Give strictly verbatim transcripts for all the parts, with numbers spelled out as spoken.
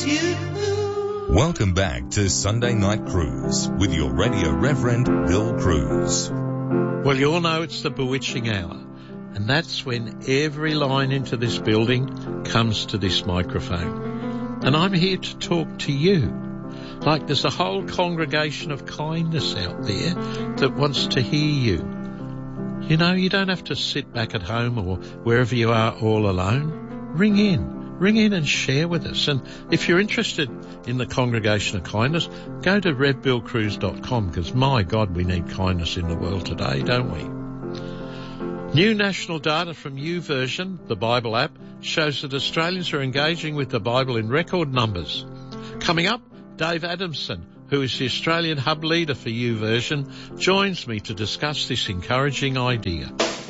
you. Welcome back to Sunday Night Cruise with your Radio Reverend Bill Cruz. Well, you all know it's the bewitching hour, and that's when every line into this building comes to this microphone. And I'm here to talk to you. Like there's a whole congregation of kindness out there that wants to hear you. You know, you don't have to sit back at home or wherever you are all alone. Ring in. Ring in and share with us. And if you're interested in the Congregation of Kindness, go to rev bill cruz dot com, because, my God, we need kindness in the world today, don't we? New national data from YouVersion, the Bible app, shows that Australians are engaging with the Bible in record numbers. Coming up, Dave Adamson, who is the Australian hub leader for YouVersion, joins me to discuss this encouraging idea.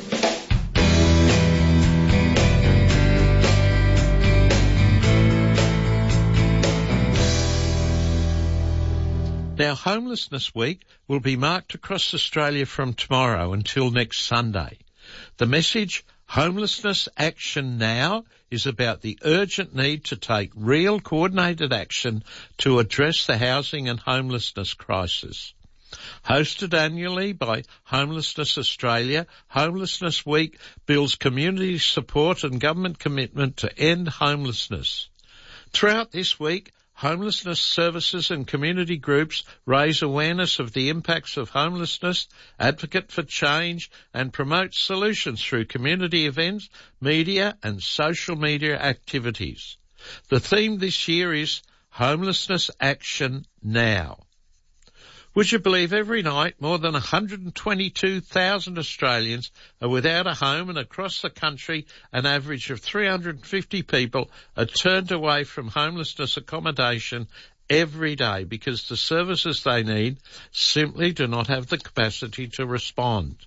Now, Homelessness Week will be marked across Australia from tomorrow until next Sunday. The message, Homelessness Action Now, is about the urgent need to take real coordinated action to address the housing and homelessness crisis. Hosted annually by Homelessness Australia, Homelessness Week builds community support and government commitment to end homelessness. Throughout this week, homelessness services and community groups raise awareness of the impacts of homelessness, advocate for change, and promote solutions through community events, media, and social media activities. The theme this year is Homelessness Action Now. Would you believe every night more than one hundred twenty-two thousand Australians are without a home, and across the country an average of three hundred fifty people are turned away from homelessness accommodation every day because the services they need simply do not have the capacity to respond.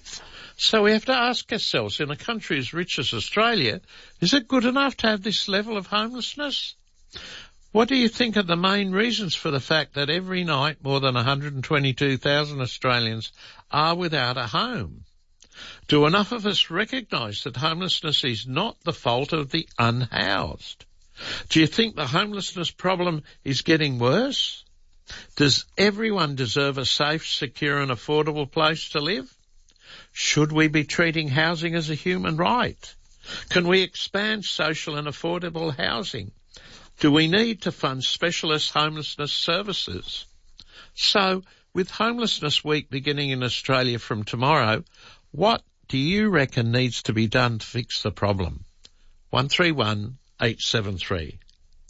So we have to ask ourselves, in a country as rich as Australia, is it good enough to have this level of homelessness? What do you think are the main reasons for the fact that every night more than one hundred twenty-two thousand Australians are without a home? Do enough of us recognise that homelessness is not the fault of the unhoused? Do you think the homelessness problem is getting worse? Does everyone deserve a safe, secure and affordable place to live? Should we be treating housing as a human right? Can we expand social and affordable housing? Do we need to fund specialist homelessness services? So, with Homelessness Week beginning in Australia from tomorrow, what do you reckon needs to be done to fix the problem? one three one, eight seven three.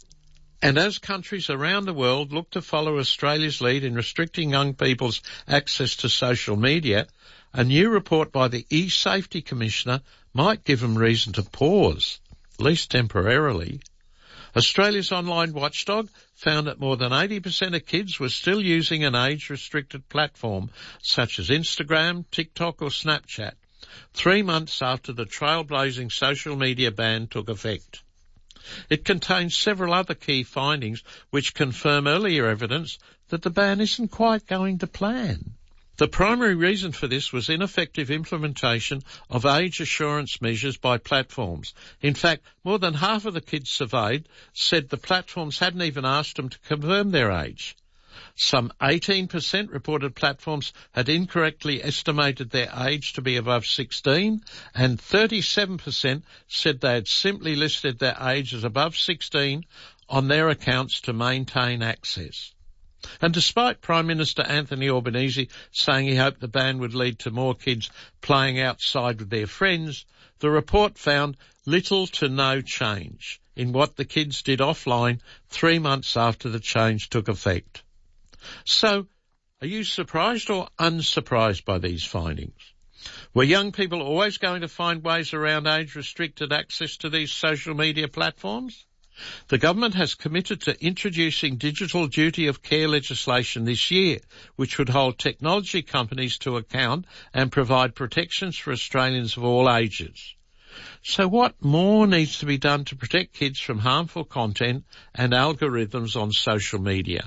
And as countries around the world look to follow Australia's lead in restricting young people's access to social media, a new report by the E-Safety Commissioner might give them reason to pause, at least temporarily. Australia's online watchdog found that more than eighty percent of kids were still using an age-restricted platform such as Instagram, TikTok or Snapchat, three months after the trailblazing social media ban took effect. It contains several other key findings which confirm earlier evidence that the ban isn't quite going to plan. The primary reason for this was ineffective implementation of age assurance measures by platforms. In fact, more than half of the kids surveyed said the platforms hadn't even asked them to confirm their age. Some eighteen percent reported platforms had incorrectly estimated their age to be above sixteen, and thirty-seven percent said they had simply listed their age as above sixteen on their accounts to maintain access. And despite Prime Minister Anthony Albanese saying he hoped the ban would lead to more kids playing outside with their friends, the report found little to no change in what the kids did offline three months after the change took effect. So, are you surprised or unsurprised by these findings? Were young people always going to find ways around age-restricted access to these social media platforms? The government has committed to introducing digital duty of care legislation this year, which would hold technology companies to account and provide protections for Australians of all ages. So what more needs to be done to protect kids from harmful content and algorithms on social media?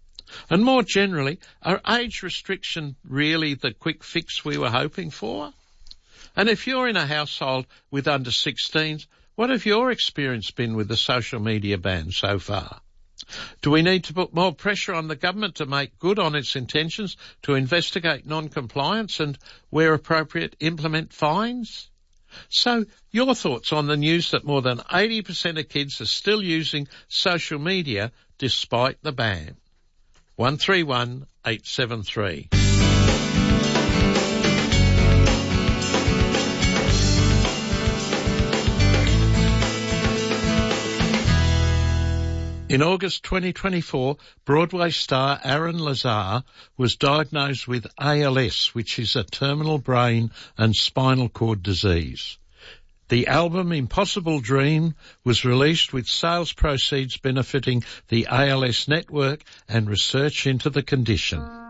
And more generally, are age restriction really the quick fix we were hoping for? And if you're in a household with under sixteens, what have your experience been with the social media ban so far? Do we need to put more pressure on the government to make good on its intentions to investigate non-compliance and, where appropriate, implement fines? So, your thoughts on the news that more than eighty percent of kids are still using social media despite the ban? one three one eight seven three. In August twenty twenty-four, Broadway star Aaron Lazar was diagnosed with A L S, which is a terminal brain and spinal cord disease. The album Impossible Dream was released with sales proceeds benefiting the A L S network and research into the condition.